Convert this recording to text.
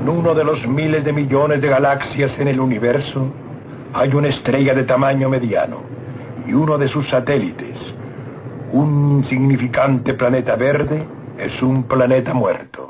uno de los miles de millones de galaxias en el universo hay una estrella de tamaño mediano y uno de sus satélites, un insignificante planeta verde, es un planeta muerto.